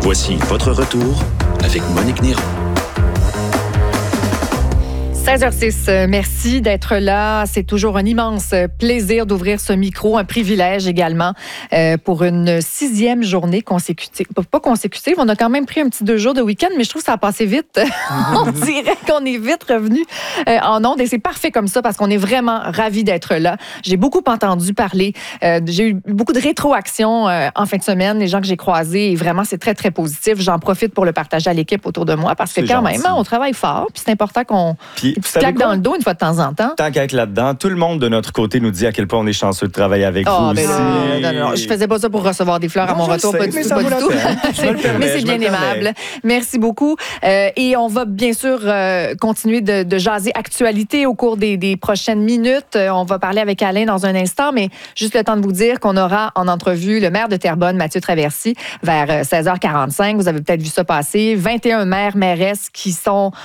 Voici votre retour avec Monique Néron. 16h06, merci d'être là. C'est toujours un immense plaisir d'ouvrir ce micro, un privilège également pour une 6e journée consécutive. Pas consécutive, on a quand même pris un petit 2 jours de week-end, mais je trouve que ça a passé vite. On dirait qu'on est vite revenu en ondes et c'est parfait comme ça parce qu'on est vraiment ravis d'être là. J'ai beaucoup entendu parler, j'ai eu beaucoup de rétroactions en fin de semaine, les gens que j'ai croisés et vraiment c'est très, très positif. J'en profite pour le partager à l'équipe autour de moi parce que quand même, on travaille fort puis c'est important qu'on... Une petite claque dans le dos une fois de temps en temps. Tant qu'à être là-dedans, tout le monde de notre côté nous dit à quel point on est chanceux de travailler avec vous aussi. Non, je faisais pas ça pour recevoir des fleurs à mon retour, pas du tout. Mais c'est bien aimable. Merci beaucoup. Et on va bien sûr continuer de jaser actualité au cours des prochaines minutes. On va parler avec Alain dans un instant, mais juste le temps de vous dire qu'on aura en entrevue le maire de Terrebonne, Mathieu Traversy, vers 16h45. Vous avez peut-être vu ça passer. 21 maires, mairesses qui sont